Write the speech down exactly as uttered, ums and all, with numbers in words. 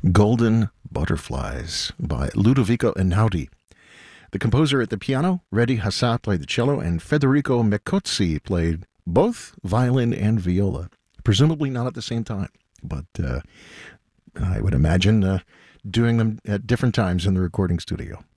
Golden Butterflies by Ludovico Einaudi. The composer at the piano, Redi Hassah, played the cello, and Federico Mecozzi played both violin and viola, presumably not at the same time, but uh, I would imagine uh, doing them at different times in the recording studio.